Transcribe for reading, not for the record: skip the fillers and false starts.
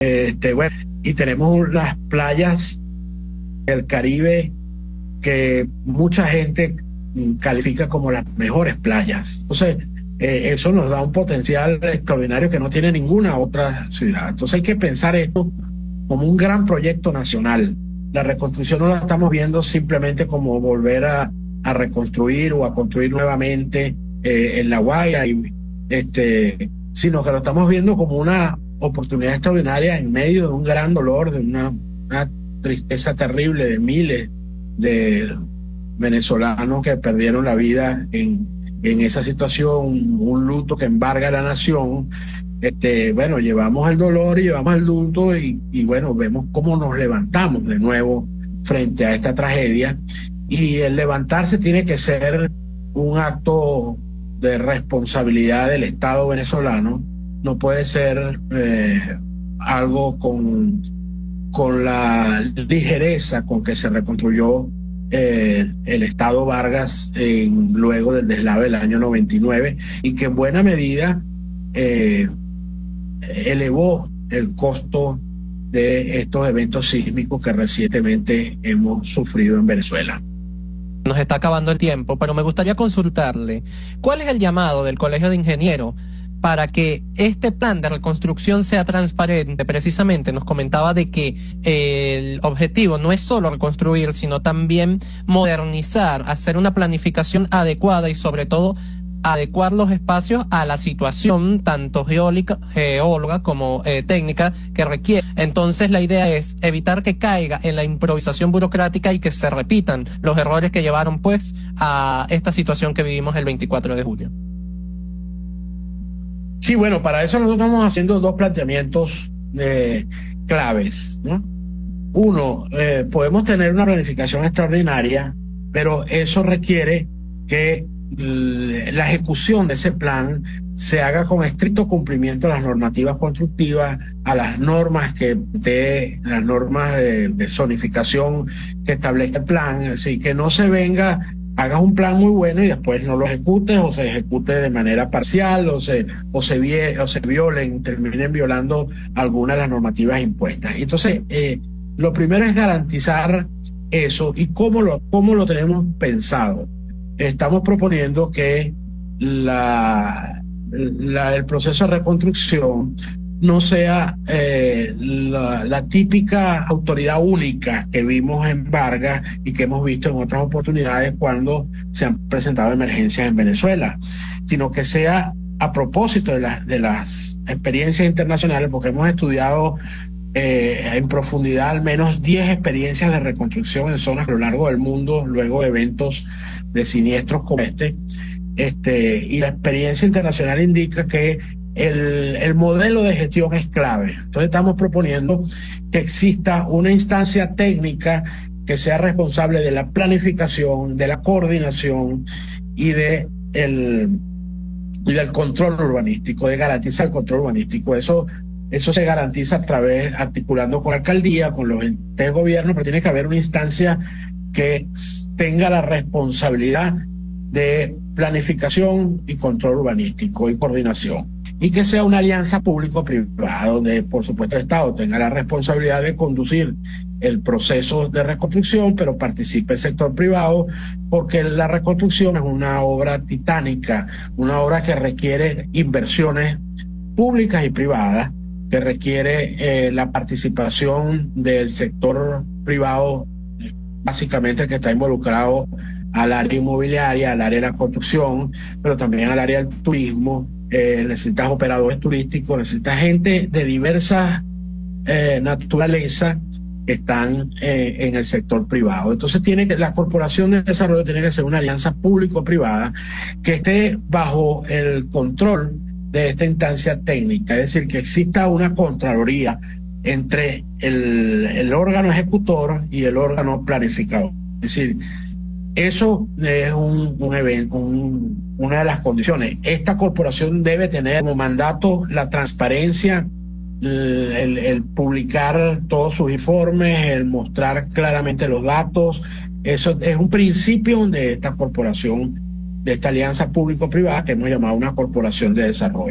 Bueno, y tenemos unas playas del Caribe que mucha gente califica como las mejores playas. Entonces, eso nos da un potencial extraordinario que no tiene ninguna otra ciudad. Entonces hay que pensar esto como un gran proyecto nacional. La reconstrucción no la estamos viendo simplemente como volver a reconstruir o a construir nuevamente en La Guaira, sino que lo estamos viendo como una oportunidad extraordinaria en medio de un gran dolor, de una tristeza terrible de miles de venezolanos que perdieron la vida en esa situación, un luto que embarga a la nación. Bueno, llevamos el dolor y llevamos el luto y bueno, vemos cómo nos levantamos de nuevo frente a esta tragedia. Y el levantarse tiene que ser un acto de responsabilidad del Estado venezolano. No puede ser algo con la ligereza con que se reconstruyó el Estado Vargas luego del deslave del año 99 y que en buena medida elevó el costo de estos eventos sísmicos que recientemente hemos sufrido en Venezuela. Nos está acabando el tiempo, pero me gustaría consultarle, ¿cuál es el llamado del Colegio de Ingenieros para que este plan de reconstrucción sea transparente? Precisamente nos comentaba de que el objetivo no es solo reconstruir, sino también modernizar, hacer una planificación adecuada y sobre todo adecuar los espacios a la situación tanto geóloga como técnica que requiere. Entonces la idea es evitar que caiga en la improvisación burocrática y que se repitan los errores que llevaron pues a esta situación que vivimos el 24 de julio. Sí, bueno, para eso nosotros estamos haciendo dos planteamientos claves, ¿no? Uno, podemos tener una planificación extraordinaria, pero eso requiere que la ejecución de ese plan se haga con estricto cumplimiento a las normativas constructivas, a las normas las normas de zonificación que establezca el plan, así que no se venga, hagas un plan muy bueno y después no lo ejecutes o se ejecute de manera parcial o se violen, terminen violando algunas de las normativas impuestas. Entonces, lo primero es garantizar eso. ¿Y cómo lo tenemos pensado? Estamos proponiendo que el proceso de reconstrucción no sea la típica autoridad única que vimos en Vargas y que hemos visto en otras oportunidades cuando se han presentado emergencias en Venezuela, sino que sea a propósito de las experiencias internacionales, porque hemos estudiado en profundidad al menos 10 experiencias de reconstrucción en zonas a lo largo del mundo luego de eventos de siniestros como y la experiencia internacional indica que el modelo de gestión es clave. Entonces estamos proponiendo que exista una instancia técnica que sea responsable de la planificación, de la coordinación y del control urbanístico, de garantizar el control urbanístico. Eso se garantiza articulando con la alcaldía, con los entes de gobierno, pero tiene que haber una instancia que tenga la responsabilidad de planificación y control urbanístico y coordinación. Y que sea una alianza público-privada, donde por supuesto el Estado tenga la responsabilidad de conducir el proceso de reconstrucción, pero participe el sector privado, porque la reconstrucción es una obra titánica, una obra que requiere inversiones públicas y privadas, que requiere la participación del sector privado, básicamente el que está involucrado al área inmobiliaria, al área de la construcción, pero también al área del turismo. Necesitas operadores turísticos, necesitas gente de diversas naturaleza que están en el sector privado. Entonces la Corporación de Desarrollo tiene que ser una alianza público-privada que esté bajo el control de esta instancia técnica, es decir, que exista una contraloría entre el órgano ejecutor y el órgano planificador. Es decir, eso es un evento, una de las condiciones. Esta corporación debe tener como mandato la transparencia, el publicar todos sus informes, el mostrar claramente los datos. Eso es un principio de esta corporación, de esta alianza público-privada que hemos llamado una corporación de desarrollo.